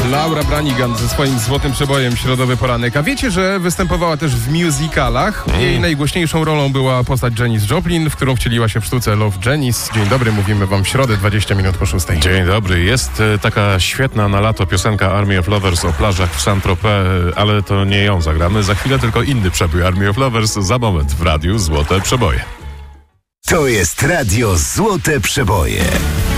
Laura Branigan ze swoim złotym przebojem Środowy Poranek. A wiecie, że występowała też w musicalach? Jej najgłośniejszą rolą była postać Janis Joplin, w którą wcieliła się w sztuce Love Janis. Dzień dobry, mówimy wam w środę, 20 minut po 6. Dzień dobry. Jest taka świetna na lato piosenka Army of Lovers o plażach w Saint-Tropez, ale to nie ją zagramy. Za chwilę tylko inny przebój Army of Lovers. Za moment w radiu Złote Przeboje. To jest radio Złote Przeboje.